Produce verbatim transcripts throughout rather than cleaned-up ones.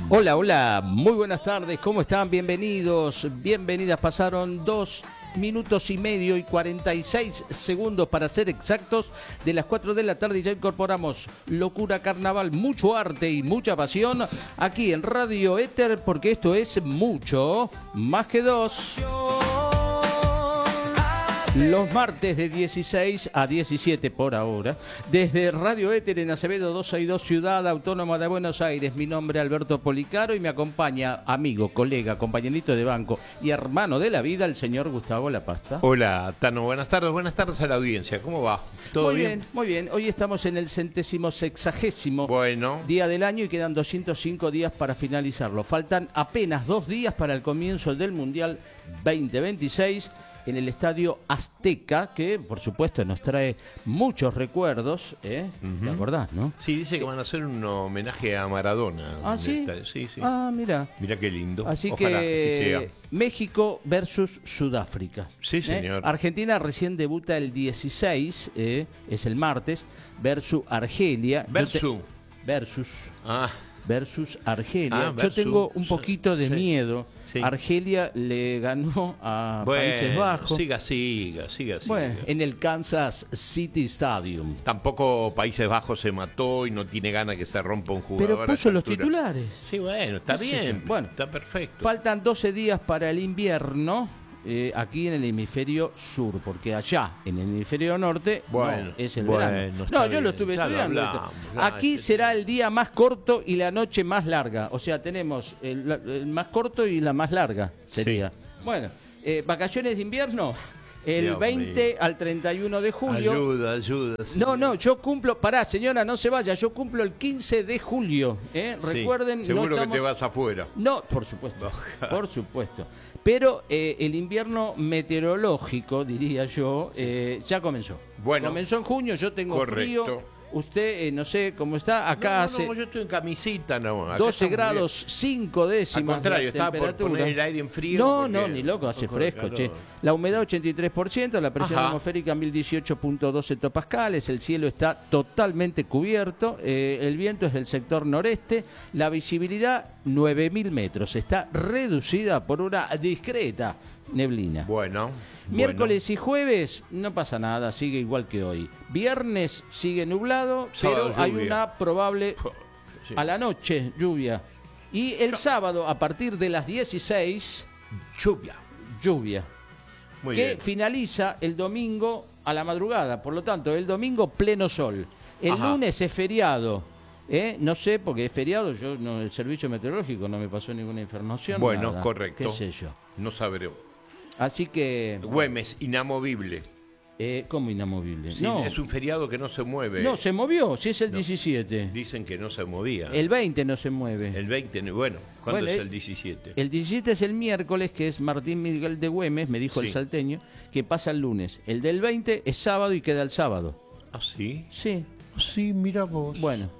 Hola, hola, muy buenas tardes, ¿cómo están? Bienvenidos, bienvenidas. Pasaron dos minutos y medio y cuarenta y seis segundos para ser exactos de las cuatro de la tarde y ya incorporamos Locura Carnaval, mucho arte y mucha pasión aquí en Radio Éter, porque esto es mucho más que dos. Los martes de dieciséis a diecisiete por ahora, desde Radio Éter en Acevedo doscientos sesenta y dos, Ciudad Autónoma de Buenos Aires. Mi nombre es Alberto Policaro y me acompaña amigo, colega, compañerito de banco y hermano de la vida, el señor Gustavo Lapasta. Hola, Tano, buenas tardes, buenas tardes a la audiencia. ¿Cómo va? ¿Todo muy bien? bien? Muy bien, hoy estamos en el centésimo sexagésimo bueno. día del año y quedan doscientos cinco días para finalizarlo. Faltan apenas dos días para el comienzo del Mundial veinte veintiséis. En el Estadio Azteca, que por supuesto nos trae muchos recuerdos, ¿eh? Uh-huh. ¿Te acordás, no? Sí, dice que van a hacer un homenaje a Maradona. ¿Ah, sí? Sí, sí. Ah, mira. Mira qué lindo. Así Ojalá, que así sea. México versus Sudáfrica. Sí, señor. ¿Eh? Argentina recién debuta el dieciséis, eh, es el martes, versus Argelia. Versus. Te... Versus. Ah. Versus Argelia. Ah, versus. Yo tengo un poquito de sí. miedo. Sí. Argelia le ganó a bueno, Países Bajos. Siga, siga, siga, siga. Bueno, en el Kansas City Stadium. Tampoco Países Bajos se mató y no tiene ganas que se rompa un jugador. Pero puso los titulares. Sí, bueno, está bien. Bueno, está perfecto. Faltan doce días para el invierno. Eh, aquí en el hemisferio sur, porque allá en el hemisferio norte bueno, no, es el bueno, verano. No, yo bien. lo estuve ya estudiando. Lo hablamos, aquí ya, será el día más corto y la noche más larga. O sea, tenemos el, el más corto y la más larga sería. Sí. Bueno, eh, vacaciones de invierno. El Dios veinte mío. Al treinta y uno de julio. Ayuda, ayuda. Señor. No, no, yo cumplo. Pará, señora, no se vaya. Yo cumplo el quince de julio. ¿eh? Sí, recuerden. Seguro no estamos... que te vas afuera. No, por supuesto. por supuesto. Pero eh, el invierno meteorológico, diría yo, eh, ya comenzó. Bueno. Comenzó en junio, yo tengo correcto. frío. Usted, eh, no sé cómo está, acá no, hace... No, yo estoy en camisita, no. Acá doce grados, cinco décimas. Al contrario, estaba por poner el aire en frío. No, no, ni loco, hace fresco, che. La humedad ochenta y tres por ciento, la presión Ajá. atmosférica mil dieciocho punto doce hectopascales, el cielo está totalmente cubierto, eh, el viento es del sector noreste, la visibilidad nueve mil metros, está reducida por una discreta neblina. Bueno. Miércoles bueno. y jueves no pasa nada, sigue igual que hoy. Viernes sigue nublado, sábado, pero hay lluvia. una probable sí. a la noche lluvia. Y el sábado, a partir de las dieciséis, lluvia. Lluvia. Muy que bien. finaliza el domingo a la madrugada. Por lo tanto, el domingo pleno sol. El Ajá. lunes es feriado. ¿Eh? No sé, porque es feriado, yo no, el servicio meteorológico no me pasó ninguna información. Bueno, nada. correcto. ¿Qué sé yo? No sabré. Así que... Güemes, inamovible. Eh, ¿Cómo inamovible? Sí, no. Es un feriado que no se mueve. No, se movió, si es el no. diecisiete. Dicen que no se movía. El veinte no se mueve. El veinte, bueno, ¿cuándo bueno, es el, el diecisiete? El diecisiete es el miércoles, que es Martín Miguel de Güemes, me dijo sí. el salteño, que pasa el lunes. El del veinte es sábado y queda el sábado. ¿Ah, sí? Sí. Sí, mira vos. Bueno,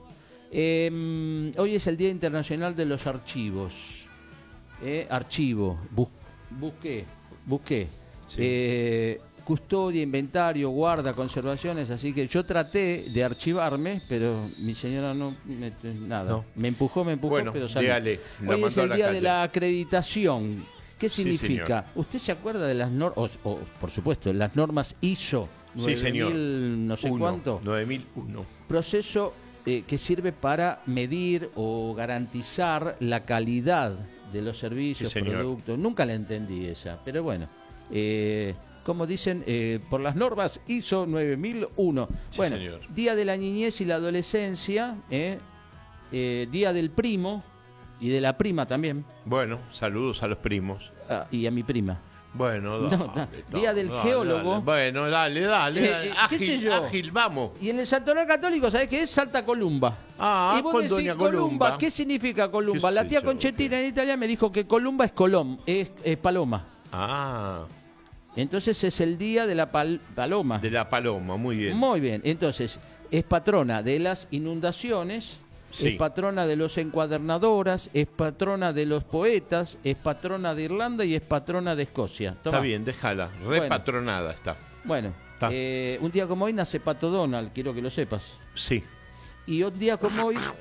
eh, hoy es el Día Internacional de los Archivos. Eh, archivo, Bus, busqué, busqué. Sí. Eh, custodia, inventario, guarda, conservaciones, así que yo traté de archivarme, pero mi señora no, me, nada, no. me empujó, me empujó, bueno, pero salió. Dígale, hoy es el la día calle. de la acreditación. ¿Qué significa? Sí, ¿Usted se acuerda de las normas, o, o, por supuesto, las normas I S O nueve mil, sí, señor. no sé Uno, cuánto? nueve mil uno. Proceso eh, que sirve para medir o garantizar la calidad de los servicios, sí, productos. Nunca la entendí esa, pero bueno. Eh, como dicen, eh, por las normas I S O nueve mil uno. Sí, bueno, señor. Día de la Niñez y la Adolescencia, eh, eh, Día del Primo y de la Prima también. Bueno, saludos a los primos. Ah, y a mi prima. Bueno, dale, no, no. dale, Día del dale, Geólogo. Dale. Bueno, dale, dale. Eh, dale. eh, ágil, ¿qué sé yo? ágil, vamos. Y en el Santoral Católico, ¿sabés qué es? Salta Columba. Ah, y vos con decís, doña Columba, Columba. ¿qué significa Columba? ¿Qué La sé tía yo, Conchetina qué? en Italia me dijo que Columba es Colom, es, es paloma. Ah. Entonces es el día de la pal paloma. De la paloma, muy bien. Muy bien. Entonces, es patrona de las inundaciones, sí. es patrona de los encuadernadoras, es patrona de los poetas, es patrona de Irlanda y es patrona de Escocia. Tomá. Está bien, déjala. Repatronada bueno. está. Bueno, eh, un día como hoy nace Pato Donald, quiero que lo sepas. Sí. Y un día como hoy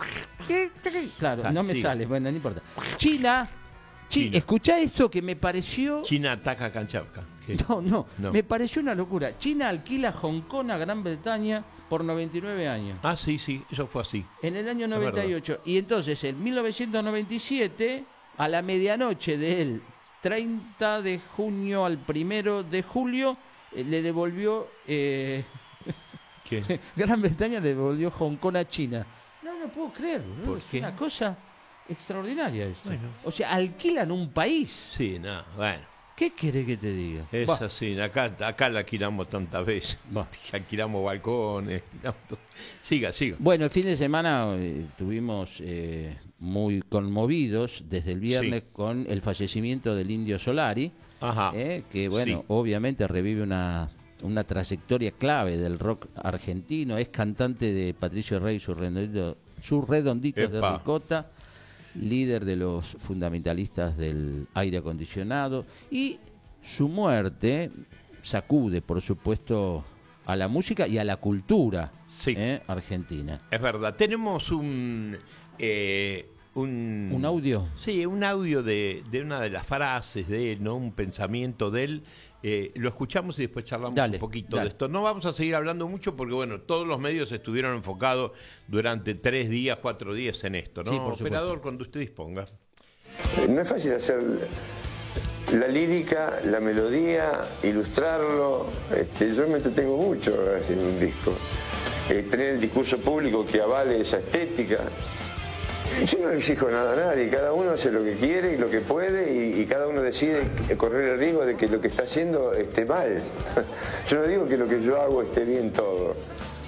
Claro, Ah, no me sí. sale, bueno, no importa. China, chi- China. escuchá esto que me pareció... China ataca a Kamchatka. ¿Qué? No, no, No. me pareció una locura. China alquila Hong Kong a Gran Bretaña por noventa y nueve años. Ah, sí, sí, eso fue así. En el año Es noventa y ocho. Y entonces, en mil novecientos noventa y siete, a la medianoche del treinta de junio al primero de julio, eh, le devolvió... eh, ¿Qué? Gran Bretaña le devolvió Hong Kong a China. No, no puedo creer. ¿no? ¿Por Es qué? una cosa extraordinaria esto. Bueno. O sea, alquilan un país. Sí, nada, bueno. ¿Qué querés que te diga? Es Bah, así, acá, acá la alquilamos tantas veces. bah. Alquilamos balcones, alquilamos todo. Siga, siga. Bueno, el fin de semana eh, estuvimos eh, muy conmovidos desde el viernes Sí. con el fallecimiento del Indio Solari, Ajá. eh, que bueno, Sí. obviamente revive una, una trayectoria clave del rock argentino, es cantante de Patricio Rey, sus redonditos, sus redonditos de Epa. ricota, líder de los fundamentalistas del aire acondicionado, y su muerte sacude, por supuesto, a la música y a la cultura Sí. eh, argentina. Es verdad, tenemos un... eh, un, ¿Un audio? Sí, un audio de, de una de las frases de él, ¿no? Un pensamiento de él. Eh, lo escuchamos y después charlamos Dale, un poquito dale. de esto. No vamos a seguir hablando mucho porque, bueno, todos los medios estuvieron enfocados durante tres días, cuatro días en esto, ¿no? Sí, por supuesto. Operador, cuando usted disponga. No es fácil hacer la lírica, la melodía, ilustrarlo. Este, yo me entretengo mucho haciendo un disco. Eh, tener el discurso público que avale esa estética. Yo no le exijo nada a nadie, cada uno hace lo que quiere y lo que puede y, y cada uno decide correr el riesgo de que lo que está haciendo esté mal. Yo no digo que lo que yo hago esté bien todo.